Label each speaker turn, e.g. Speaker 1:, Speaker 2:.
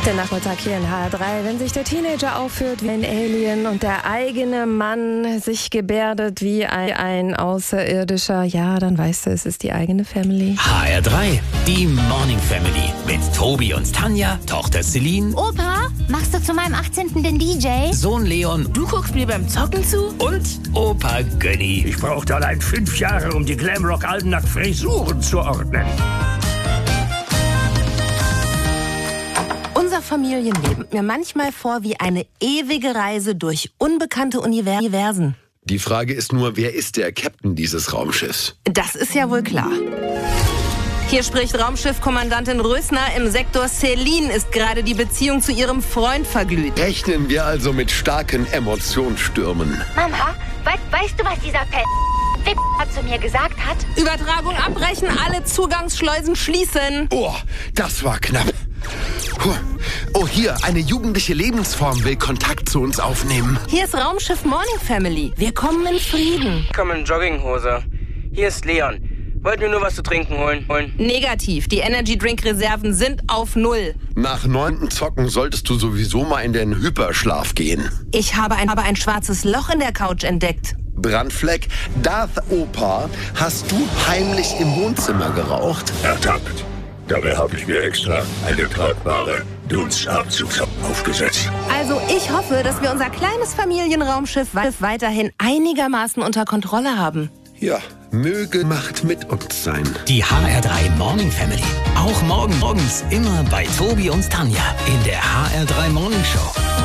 Speaker 1: Der Nachmittag hier in HR3, wenn sich der Teenager aufführt wie ein Alien und der eigene Mann sich gebärdet wie ein Außerirdischer, ja, dann weißt du, es ist die eigene Family.
Speaker 2: HR3, die Morning Family mit Tobi und Tanja, Tochter Celine,
Speaker 3: Opa, machst du zu meinem 18. den DJ?
Speaker 2: Sohn Leon
Speaker 4: Du guckst mir beim Zocken zu?
Speaker 2: und Opa Gönni.
Speaker 5: Ich brauchte allein 5 Jahre, um die Glamrock-Alben nach Frisuren zu ordnen.
Speaker 1: Unser Familienleben kommt mir manchmal vor wie eine ewige Reise durch unbekannte Universen.
Speaker 6: Die Frage ist nur, wer ist der Captain dieses Raumschiffs?
Speaker 1: Das ist ja wohl klar. Hier spricht Raumschiffkommandantin Rösner. Im Sektor Celine ist gerade die Beziehung zu ihrem Freund verglüht.
Speaker 6: Rechnen wir also mit starken Emotionsstürmen.
Speaker 3: Mama, weißt du, was dieser zu mir gesagt hat?
Speaker 1: Übertragung abbrechen, alle Zugangsschleusen schließen.
Speaker 6: Oh, das war knapp. Puh. Oh, hier, eine jugendliche Lebensform will Kontakt zu uns aufnehmen.
Speaker 1: Hier ist Raumschiff Morning Family. Wir kommen in Frieden.
Speaker 4: Komm in Jogginghose. Hier ist Leon. Wollt mir nur was zu trinken holen.
Speaker 1: Negativ. Die Energy Drink Reserven sind auf 0.
Speaker 6: Nach 9. Zocken solltest du sowieso mal in den Hyperschlaf gehen.
Speaker 1: Ich habe ein schwarzes Loch in der Couch entdeckt.
Speaker 6: Brandfleck, Darth Opa, hast du heimlich im Wohnzimmer geraucht?
Speaker 5: Ertappt. Dabei habe ich mir extra eine tragbare Dunstabzugshaube aufgesetzt.
Speaker 1: Also ich hoffe, dass wir unser kleines Familienraumschiff weiterhin einigermaßen unter Kontrolle haben.
Speaker 6: Ja, möge Macht mit uns sein.
Speaker 2: Die HR3 Morning Family. Auch morgens immer bei Tobi und Tanja in der HR3 Morning Show.